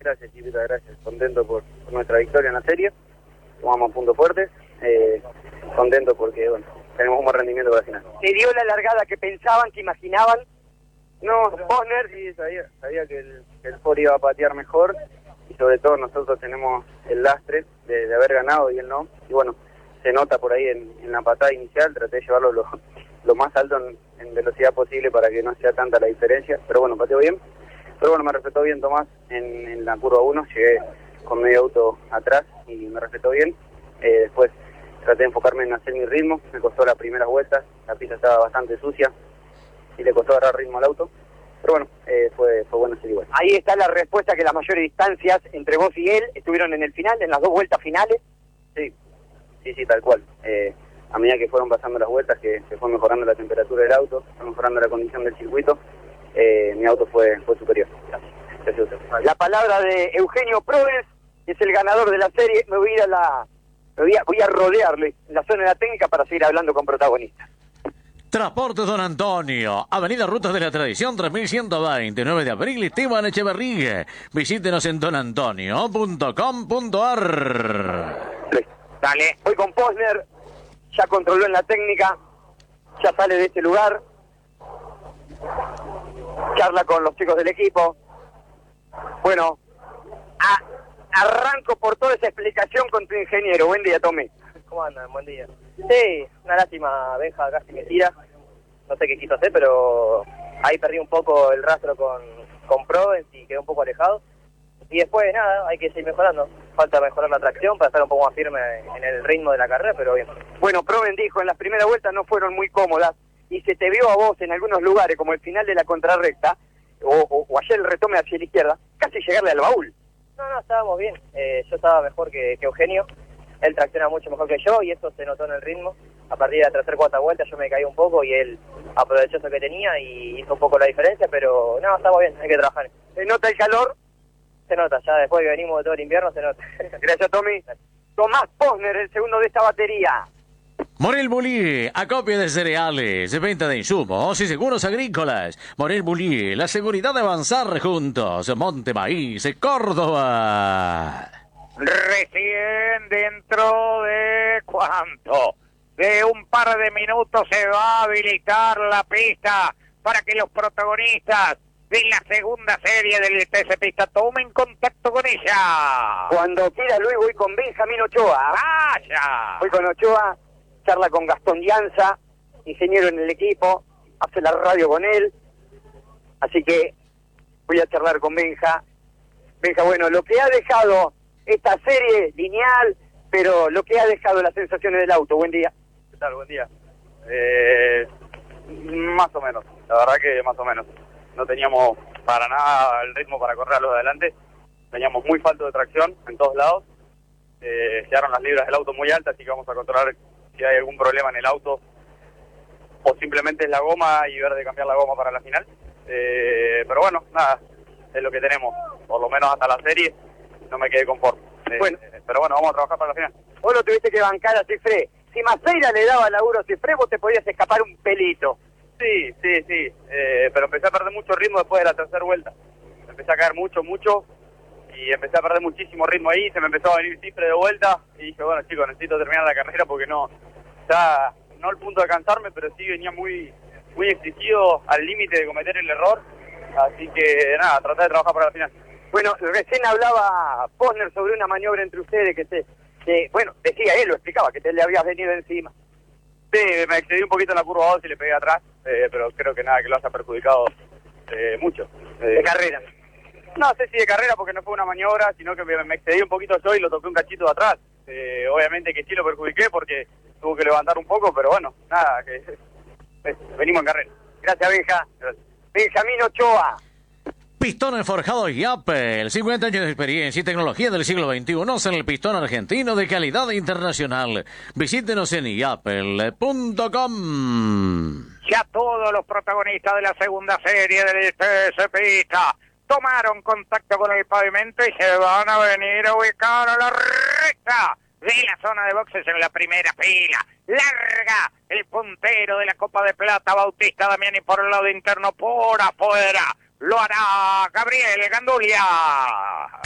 Gracias, Chipita, gracias. Contento por nuestra victoria en la serie. Tomamos puntos fuertes. Contento porque, bueno, tenemos un buen rendimiento para la final. ¿Se dio la largada que pensaban, que imaginaban? No, Posner sí sabía que el Ford iba a patear mejor. Y sobre todo nosotros tenemos el lastre de haber ganado y él no. Y bueno, se nota por ahí en la patada inicial. Traté de llevarlo lo más alto en velocidad posible para que no sea tanta la diferencia. Pero bueno, pateó bien. Pero bueno, me respetó bien Tomás en la curva 1, llegué con medio auto atrás y me respetó bien. Después traté de enfocarme en hacer mi ritmo, me costó las primeras vueltas, la pista estaba bastante sucia y le costó agarrar ritmo al auto. Pero bueno, fue bueno ser igual. Ahí está la respuesta, que las mayores distancias entre vos y él estuvieron en el final, en las 2 vueltas finales. Sí, tal cual. A medida que fueron pasando las vueltas, que se fue mejorando la temperatura del auto, fue mejorando la condición del circuito, mi auto fue superior. Gracias a usted. La palabra de Eugenio Proves, que es el ganador de la serie. Me voy a ir voy a rodearle la zona de la técnica para seguir hablando con protagonistas. Transportes Don Antonio, Avenida Rutas de la Tradición 3120, 9 de abril, Esteban Echeverría. Visítenos en donantonio.com.ar. Dale, voy con Posner, ya controló en la técnica, ya sale de este lugar, charla con los chicos del equipo. Bueno, arranco por toda esa explicación con tu ingeniero. Buen día, Tommy. ¿Cómo andan? Buen día. Sí, una lástima, Benja casi me tira. No sé qué quiso hacer, pero ahí perdí un poco el rastro con Provence y quedé un poco alejado. Y después, nada, hay que seguir mejorando. Falta mejorar la tracción para estar un poco más firme en el ritmo de la carrera, pero bien. Bueno, Provence dijo, en las primeras vueltas no fueron muy cómodas y se te vio a vos en algunos lugares, como el final de la contrarrecta, o ayer el retome hacia la izquierda, casi llegarle al baúl. No, estábamos bien. Yo estaba mejor que Eugenio. Él tracciona mucho mejor que yo y eso se notó en el ritmo. A partir de la tercera, cuarta vuelta yo me caí un poco y él aprovechó eso que tenía y hizo un poco la diferencia, pero no, estamos bien, hay que trabajar. ¿Se nota el calor? Se nota, ya después que venimos de todo el invierno se nota. Gracias, Tommy. Tomás Posner, el segundo de esta batería. Morel Bulí, acopio de cereales, venta de insumos y seguros agrícolas. Morel Bulí, la seguridad de avanzar juntos. Monte Maíz, Córdoba. Recién dentro de ¿cuánto? De un par de minutos se va a habilitar la pista para que los protagonistas de la segunda serie del TC Pista tomen contacto con ella. Cuando quiera, Luis, voy con Benjamín Ochoa. ¡Vaya! Voy con Ochoa, charla con Gastón Llanza, ingeniero en el equipo, hace la radio con él. Así que voy a charlar con Benja. Benja, bueno, lo que ha dejado esta serie lineal, pero lo que ha dejado las sensaciones del auto. Buen día. ¿Qué tal? Buen día. Más o menos, la verdad que más o menos. No teníamos para nada el ritmo para correr a los de adelante. Teníamos muy falto de tracción en todos lados. Quedaron las libras del auto muy altas, así que vamos a controlar si hay algún problema en el auto o simplemente es la goma y ver de cambiar la goma para la final. Pero bueno, nada, es lo que tenemos, por lo menos hasta la serie. No me quedé conforme. Bueno. Pero bueno, vamos a trabajar para la final. Vos lo tuviste que bancar a Cifré. Si Maceira le daba laburo a Cifré, vos te podías escapar un pelito. Sí. Pero empecé a perder mucho ritmo después de la tercera vuelta. Empecé a caer mucho, y empecé a perder muchísimo ritmo ahí. Se me empezó a venir Cifré de vuelta. Y dije, bueno, chicos, necesito terminar la carrera porque no al punto de cansarme, pero sí venía muy exigido al límite de cometer el error. Así que nada, traté de trabajar para la final. Bueno, recién hablaba Posner sobre una maniobra entre ustedes bueno, decía él, lo explicaba, que te le habías venido encima. Sí, me excedí un poquito en la curva 2 y le pegué atrás, pero creo que nada que lo haya perjudicado mucho. De carrera. No sé si de carrera porque no fue una maniobra, sino que me excedí un poquito yo y lo toqué un cachito de atrás. Obviamente que sí lo perjudiqué porque tuvo que levantar un poco, pero bueno, nada, que venimos en carrera. Gracias, Benja. Gracias. Benjamín Ochoa. Pistones forjados Yapel, 50 años de experiencia y tecnología del siglo XXI en el pistón argentino de calidad internacional. Visítenos en yapel.com. Ya todos los protagonistas de la segunda serie del TC Pista tomaron contacto con el pavimento y se van a venir a ubicar a la recta de la zona de boxes en la primera fila. Larga el puntero de la Copa de Plata, Bautista Damiani por el lado interno, por afuera. Lo hará Gabriel Gandulia.